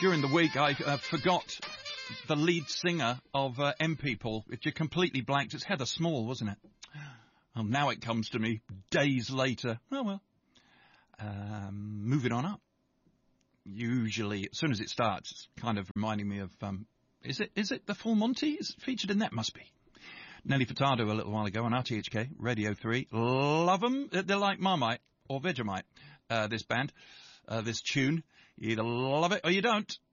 during the week I forgot the lead singer of M People. It completely blanked. It's Heather Small, wasn't it? Well, now it comes to me days later. Oh, well. Moving on up. Usually, as soon as it starts, it's kind of reminding me of, is it the Full Monty? Is it featured in that? Must be. Nelly Furtado a little while ago on RTHK, Radio 3. Love them. They're like Marmite or Vegemite, this band, this tune. You either love it or you don't.